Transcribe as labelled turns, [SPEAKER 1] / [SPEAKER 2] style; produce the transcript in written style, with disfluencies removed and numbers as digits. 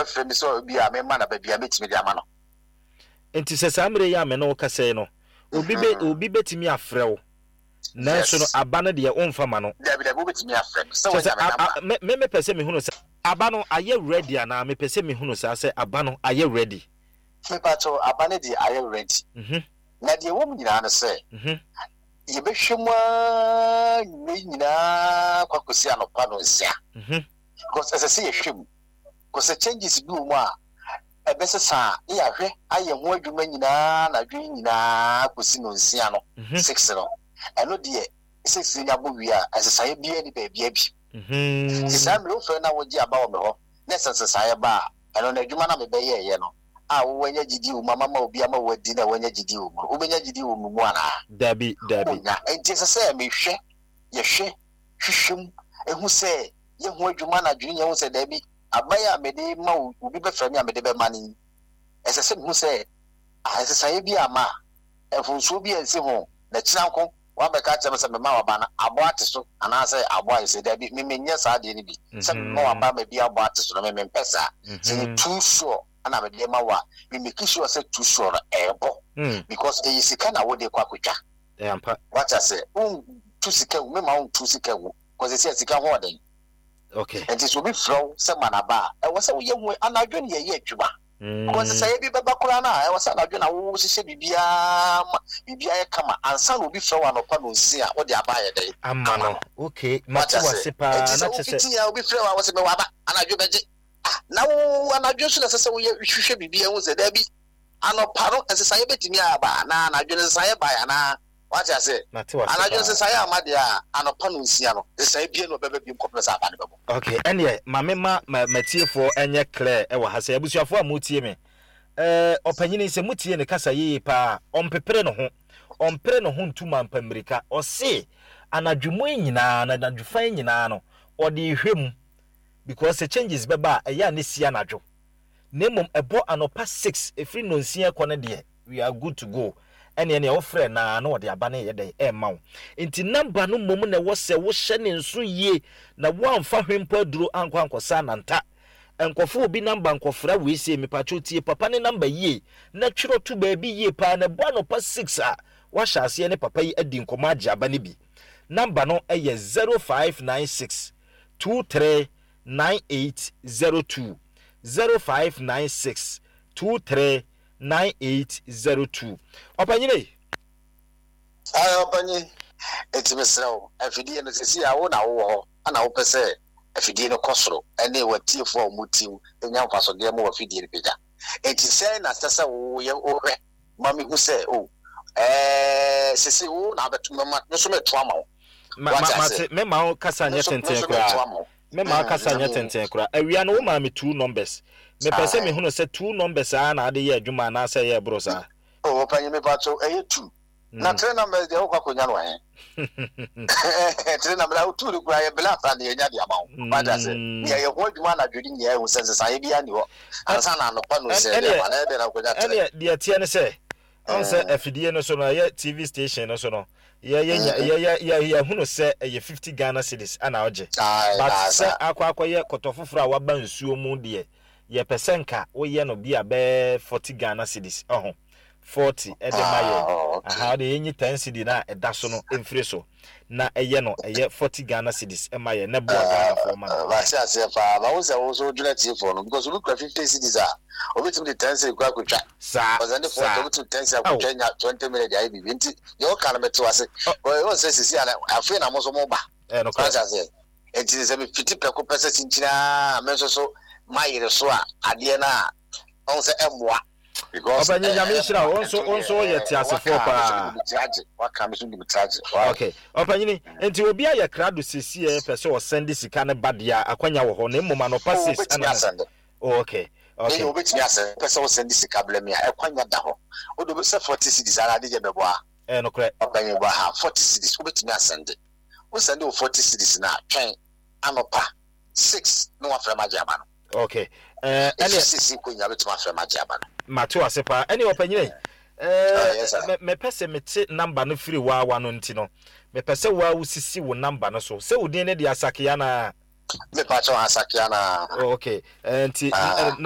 [SPEAKER 1] frame so bi a me ma na ba bia metimi de ama no
[SPEAKER 2] enti se samre ya me no ka sei no obi betimi afrew nanso no aba no de onfa ma no
[SPEAKER 1] da bi betimi afrew so wanya
[SPEAKER 2] me pese me hunu se aba no aye ready ana me pese me hunu se aba no aye ready
[SPEAKER 1] me pato aba no de aye ready na de wo mu nyina no se ye be hwema nyina kwakosi anopa no nsia because as I say hwem because changes bi mu a ebesesa ya hwe aye ho adwuma nyina na dwen nyina kosi no nsia no 6 no eno de 6 nya bo wi a asesa ye bia ni ba bia bi sisa me ofre na woji aba wo me ho na sesa ye ba eno na adwuma na me be ye no a wo wanya gidi wo mama obi ama wadi na wanya gidi wo wo benya gidi wo mu ana
[SPEAKER 2] dabi
[SPEAKER 1] na enti sesa me hwe ye hwehwem ehu se ye ho adwuma na dwen ye ho se dabi abaya mede ma obi be frame amede be mani esese hu se esesa ye bi ama efunso bi ensi ho na kinanko wa be ka cheme se me ma wa bana abo ateso ana se abo ayese da bi menye sa de ni bi se me wa ba me bi abo ateso no me mpesa se too sure ana me de ma wa me make sure se too sure ebo because e yisika na wo de kwa kwetwa
[SPEAKER 2] ampa
[SPEAKER 1] what I say tu sika me ma tu sika wo because se sika ho den.
[SPEAKER 2] Okay.
[SPEAKER 1] And it will be flow some manaba. I was a young way, and I don't hear Juba. Because I say, Babakulana, I was an Adjuna who said, Bibia come and son will be flow on upon Sia or the Abaya day.
[SPEAKER 2] Amano. Okay, much was a part.
[SPEAKER 1] I'll be flow. I was a Mawaba, and I do now, and I just as we should be was a Debbie. And no paro as a sayabet me about Nana, I didn't say by Anna. What I say, and I just say, I'm Madia, and upon Luciano, the same piano baby compres up.
[SPEAKER 2] Okay, and yet, my mamma, my tear for and yet Claire, I was a bush of one mutieme. Opinion is a muti and a casa ye pa, on peperno home 2 man per America, or say, and a jumuina and a jufainano, or the him, because the changes baba a yanisianajo. Name a bo and past 6, a free non sia corner, we are good to go. Any offer na no de abane ye dey e ma wo enti number no mom na wo se wo hye ne nso ye na wo amfa hwempa duro ankwankosa nanta enkofo obi number nkofra we se me pacho tie papa ne number ye na twiro to ba bi ye pa na bo no pa 6 a wa hyase ne papa yi adi nkoma age abane bi number no eye 0596 239802 0596 239802 Opanyine
[SPEAKER 1] opanye etimesrew afidie no sisi a wo na wo ana wo pese afidie no kosoro ene watiefo mutiu enya mfaso de mo afidie no pega enti sei na sasa wo ye ohwe mami hu se o sisi wo na betu mama no so metu ama wo
[SPEAKER 2] me ma kasa nya tenten kura me ma kasa nya tenten kura awia no wo ma me 2 numbers me pese me hunu se 2 numbers na ade ye adwuma na se ye bro sa
[SPEAKER 1] opanye me pato 2 na 3 numbers de okwa konya no he 3 numbers 2 de kura ye blata de nya de amawo bada se ye ho adwuma na dwedi nya e se sa ye bia ni ho ansa na no pa no se de ma na de na konya 3
[SPEAKER 2] ene de tie ne se on se afidie no so no ye TV station no so no ye hunu se ye 50 Ghana cedis ana oje but se akwa ye kotofufura a waba nsuo mu de ye pesenka wo ye no bia be 40 Ghana cedis 40 edemaye aha de yenyi 10 cedi na eda so no emfire so na eye no eye 40 Ghana cedis emaye na bo Ghana for man
[SPEAKER 1] ba sia sia fa ba wo se wo so dwela tie for no because look at 50 cedis a obitum de 10 cedi kwa kwatwa
[SPEAKER 2] sa
[SPEAKER 1] was and for obitum 10 cedi kwatwa nya 20 minutes ai bi nti yo kana meto ase wo se sisi ala afi na mo so mo ba
[SPEAKER 2] no kwa
[SPEAKER 1] ase enti se me fiti peko pese sinchina menso so mayire so a ade na on se emoa because
[SPEAKER 2] Obanye nyamishira onso ye tiasefo pa okay opanyini enti obi aye krado sesie pese o send sika ne badia akwanya wo ho na mmoma no passes ana okay
[SPEAKER 1] ni obetimi ase pese o send sika blame ya akwanya da ho odo be se 40 cedis ara de je bebo a
[SPEAKER 2] no correct
[SPEAKER 1] opanye ba ha 40 cedis obetimi asende o send o 40 cedis na twen anopa 6 no wa frama jaba no
[SPEAKER 2] okay
[SPEAKER 1] any sisi ko nya betimi frama jaba no
[SPEAKER 2] Matu asepa any opanyine me pese mete number no free wa no nti no me pese wa usisi wo number no so se wo din ne dia sakia na
[SPEAKER 1] me pa cho asakia na
[SPEAKER 2] okay nti